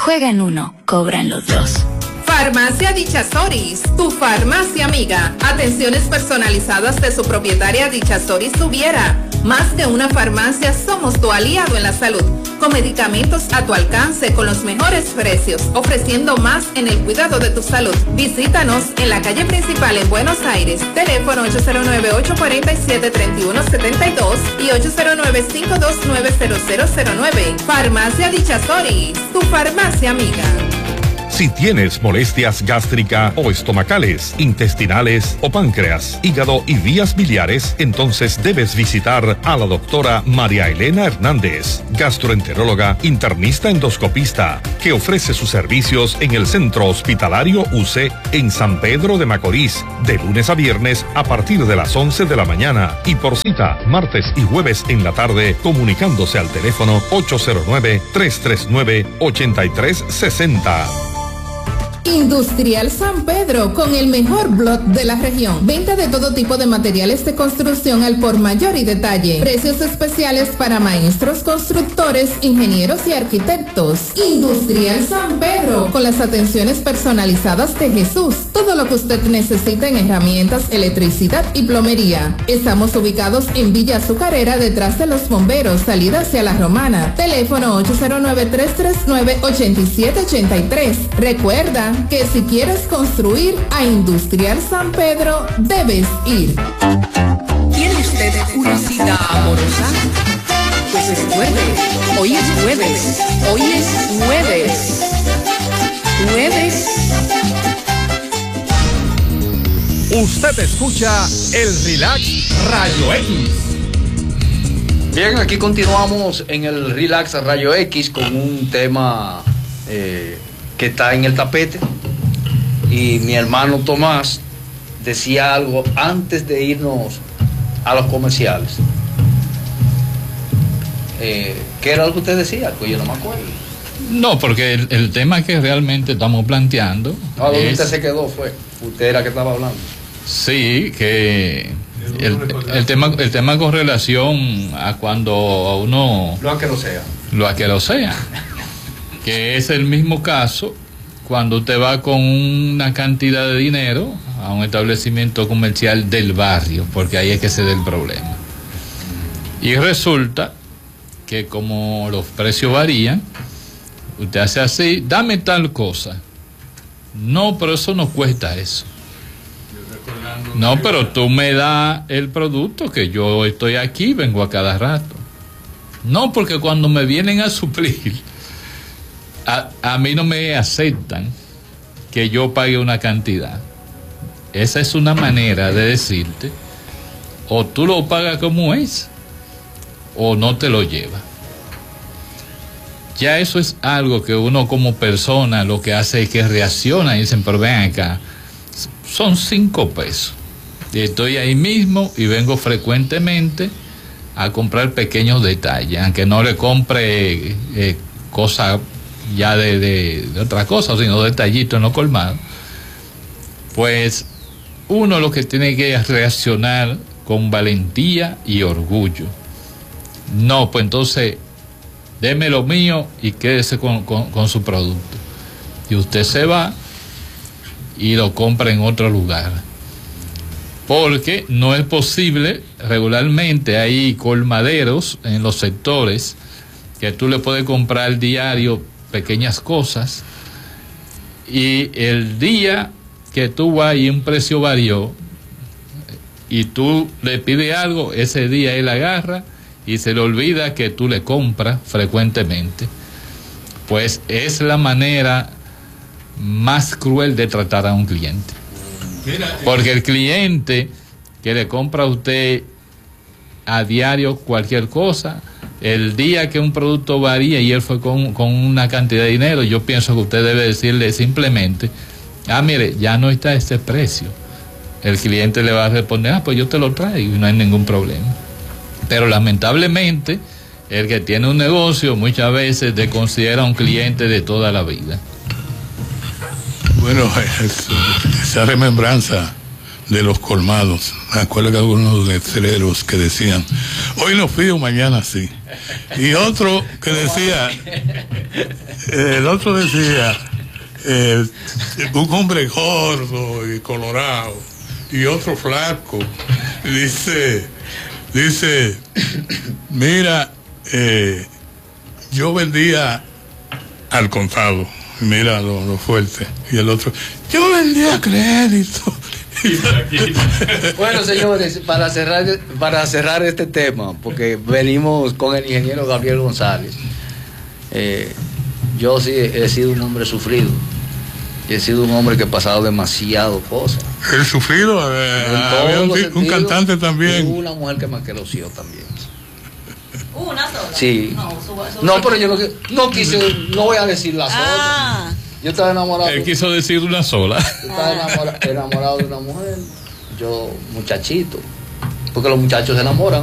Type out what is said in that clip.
juegan uno, cobran los dos. Farmacia Dicha Soris, tu farmacia amiga. Atenciones personalizadas de su propietaria Dicha Soris Tuviera. Más de una farmacia, somos tu aliado en la salud. Con medicamentos a tu alcance, con los mejores precios, ofreciendo más en el cuidado de tu salud. Visítanos en la calle principal en Buenos Aires. Teléfono 809-847-3172 y 809-529-0009. Farmacia Dicha Soris, tu farmacia amiga. Si tienes molestias gástricas o estomacales, intestinales o páncreas, hígado y vías biliares, entonces debes visitar a la doctora María Elena Hernández, gastroenteróloga, internista endoscopista, que ofrece sus servicios en el Centro Hospitalario UCE en San Pedro de Macorís, de lunes a viernes a partir de las 11 de la mañana y por cita martes y jueves en la tarde, comunicándose al teléfono 809-339-8360. Industrial San Pedro, con el mejor blog de la región. Venta de todo tipo de materiales de construcción al por mayor y detalle. Precios especiales para maestros, constructores, ingenieros y arquitectos. Industrial San Pedro, con las atenciones personalizadas de Jesús. Todo lo que usted necesita en herramientas, electricidad y plomería. Estamos ubicados en Villa Azucarera, detrás de los bomberos, salida hacia La Romana. Teléfono 809-339-8783. Recuerda que si quieres construir a Industrial San Pedro, debes ir. ¿Tiene usted curiosidad amorosa? Pues recuerde, hoy es jueves. Usted escucha el Relax Rayo X. Bien, aquí continuamos en el Relax Rayo X con un tema que está en el tapete, y mi hermano Tomás decía algo antes de irnos a los comerciales. ¿Qué era lo que usted decía? Pues yo no me acuerdo. No, porque el tema que realmente estamos planteando. ¿A dónde usted se quedó? Usted era que estaba hablando. Sí, que el tema con relación a cuando a uno lo aquerosea, que es el mismo caso cuando usted va con una cantidad de dinero a un establecimiento comercial del barrio, porque ahí es que se da el problema. Y resulta que como los precios varían, usted hace así: dame tal cosa. No, pero eso no cuesta eso. No, pero tú me das el producto, que yo estoy aquí, vengo a cada rato. No, porque cuando me vienen a suplir, a mí no me aceptan que yo pague una cantidad. Esa es una manera de decirte: o tú lo pagas como es, o no te lo llevas. Ya eso es algo que uno como persona lo que hace es que reacciona y dicen: pero ven acá, son 5 pesos. Y estoy ahí mismo y vengo frecuentemente a comprar pequeños detalles, aunque no le compre cosas ya de otra cosa, sino detallitos en lo colmado. Pues uno lo que tiene que reaccionar con valentía y orgullo. No, pues entonces deme lo mío y quédese con su producto. Y usted se va y lo compra en otro lugar. Porque no es posible, regularmente hay colmaderos en los sectores que tú le puedes comprar diario pequeñas cosas, y el día que tú vas y un precio varió y tú le pides algo, ese día él agarra y se le olvida que tú le compras frecuentemente. Pues es la manera más cruel de tratar a un cliente. Porque el cliente que le compra a usted a diario cualquier cosa, el día que un producto varía y él fue con una cantidad de dinero, yo pienso que usted debe decirle simplemente: mire, ya no está este precio. El cliente le va a responder: pues yo te lo traigo y no hay ningún problema. Pero lamentablemente el que tiene un negocio muchas veces te considera un cliente de toda la vida. Bueno, esa remembranza de los colmados, me acuerdo que algunos letreros que decían: hoy no fío, mañana sí. Y otro que decía, el otro decía, un hombre gordo y colorado, y otro flaco, dice, mira, yo vendía al contado, mira lo fuerte, y el otro, yo vendía crédito. Bueno, señores, para cerrar este tema, porque venimos con el ingeniero Gabriel González, yo sí he sido un hombre sufrido, y he sido un hombre que he pasado demasiado cosas. El sufrido, había un cantante también. Hubo una mujer que me aquerosió también. ¿Una sola? Sí. No, pero yo no quise, no voy a decir las otras. Yo estaba enamorado. Él quiso decir una sola. Yo estaba enamorado de una mujer, yo muchachito, porque los muchachos se enamoran.